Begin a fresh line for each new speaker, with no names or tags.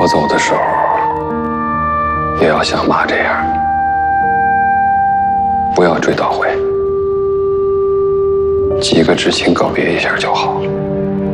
我走的时候，也要像妈这样，不要追悼会，几个知青告别一下就好。